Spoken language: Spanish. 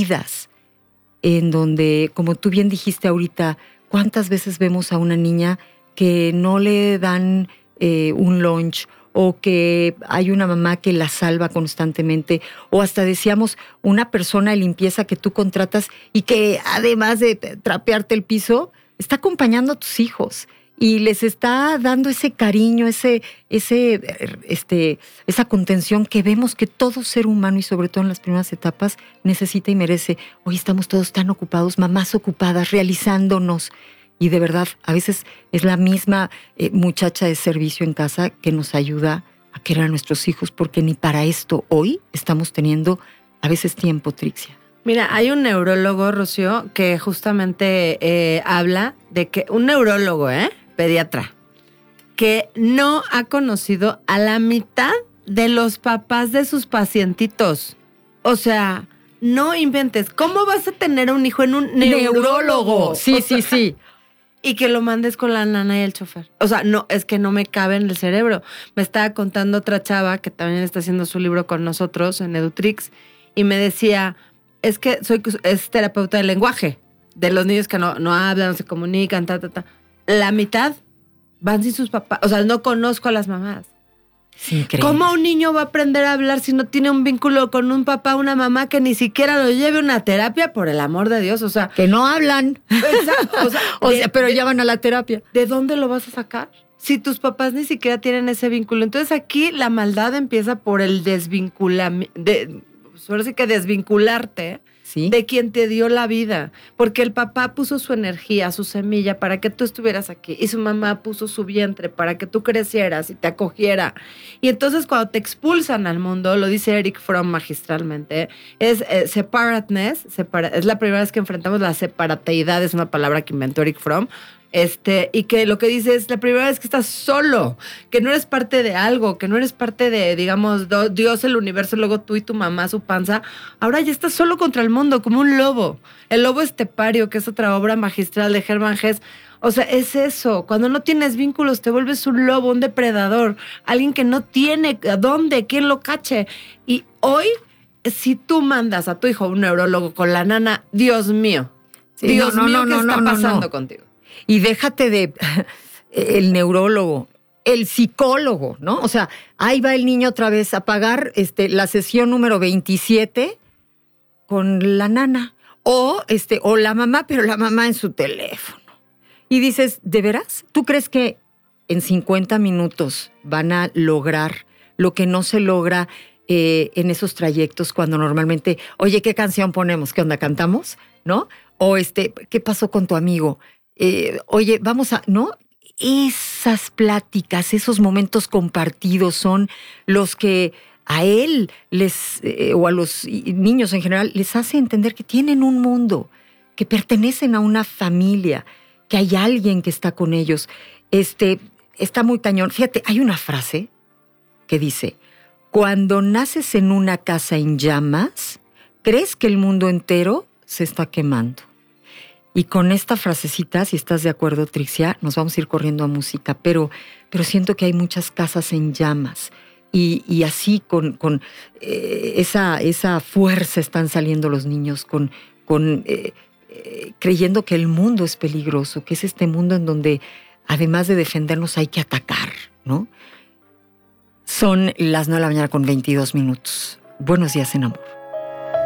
heridas, en donde, como tú bien dijiste ahorita, ¿cuántas veces vemos a una niña que no le dan un lunch, o que hay una mamá que la salva constantemente, o hasta decíamos una persona de limpieza que tú contratas y que además de trapearte el piso, está acompañando a tus hijos y les está dando ese cariño, esa contención que vemos que todo ser humano, y sobre todo en las primeras etapas, necesita y merece. Hoy estamos todos tan ocupados, mamás ocupadas, realizándonos. Y de verdad, a veces es la misma muchacha de servicio en casa que nos ayuda a querer a nuestros hijos, porque ni para esto hoy estamos teniendo a veces tiempo, Trixia. Mira, hay un neurólogo, Rocío, que justamente habla de que un neurólogo, pediatra, que no ha conocido a la mitad de los papás de sus pacientitos. O sea, no inventes. ¿Cómo vas a tener un hijo en un neurólogo? Sí, sí. Y que lo mandes con la nana y el chofer. O sea, no, es que no me cabe en el cerebro. Me estaba contando otra chava que también está haciendo su libro con nosotros en Edutrix y me decía, es que es terapeuta del lenguaje, de los niños que no hablan, no se comunican, La mitad van sin sus papás. O sea, no conozco a las mamás. Es increíble. ¿Cómo un niño va a aprender a hablar si no tiene un vínculo con un papá, una mamá que ni siquiera lo lleve a una terapia, por el amor de Dios? O sea, que no hablan. Exacto. O sea, pero ya van a la terapia. ¿De dónde lo vas a sacar? Si tus papás ni siquiera tienen ese vínculo. Entonces aquí la maldad empieza por el desvinculamiento. Ahora sí que desvincularte, ¿sí?, de quien te dio la vida. Porque el papá puso su energía, su semilla para que tú estuvieras aquí. Y su mamá puso su vientre para que tú crecieras y te acogiera. Y entonces cuando te expulsan al mundo, lo dice Eric Fromm magistralmente, es separateness. Es la primera vez que enfrentamos la separateidad, es una palabra que inventó Eric Fromm. Y que lo que dice es la primera vez que estás solo, que no eres parte de algo, que no eres parte de, digamos, Dios, el universo, luego tú y tu mamá, su panza. Ahora ya estás solo contra el mundo, como un lobo. El lobo estepario, que es otra obra magistral de Hermann Hesse. O sea, es eso. Cuando no tienes vínculos, te vuelves un lobo, un depredador, alguien que no tiene a dónde, quién lo cache. Y hoy, si tú mandas a tu hijo a un neurólogo con la nana, Dios mío. Sí, Dios mío, ¿qué está pasando contigo? Y déjate de el neurólogo, el psicólogo, ¿no? O sea, ahí va el niño otra vez a pagar la sesión número 27 con la nana. O la mamá, pero la mamá en su teléfono. Y dices, ¿de veras? ¿Tú crees que en 50 minutos van a lograr lo que no se logra en esos trayectos cuando normalmente, oye, ¿qué canción ponemos? ¿Qué onda, cantamos? ¿No? O ¿qué pasó con tu amigo? Oye, vamos a, ¿no? Esas pláticas, esos momentos compartidos son los que a él o a los niños en general les hace entender que tienen un mundo, que pertenecen a una familia, que hay alguien que está con ellos. Está muy cañón. Fíjate, hay una frase que dice, cuando naces en una casa en llamas, crees que el mundo entero se está quemando. Y con esta frasecita, si estás de acuerdo, Trixia, nos vamos a ir corriendo a música, pero siento que hay muchas casas en llamas y así con esa fuerza están saliendo los niños, creyendo que el mundo es peligroso, que es este mundo en donde además de defendernos hay que atacar, ¿no? Son las 9:22 a.m. Buenos días en amor.